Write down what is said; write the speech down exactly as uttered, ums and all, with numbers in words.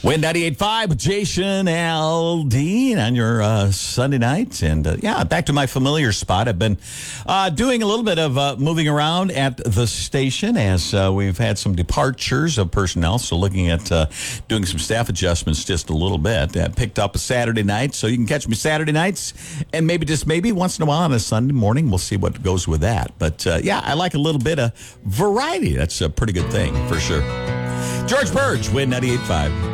Win ninety-eight point five with Jason Aldean on your uh, Sunday night. And uh, yeah, back to my familiar spot. I've been uh, doing a little bit of uh, moving around at the station as uh, we've had some departures of personnel. So looking at uh, doing some staff adjustments just a little bit. I picked up a Saturday night, so you can catch me Saturday nights. And maybe just maybe once in a while on a Sunday morning, we'll see what goes with that. But uh, yeah, I like a little bit of variety. That's a pretty good thing for sure. George Burge, Win ninety-eight point five.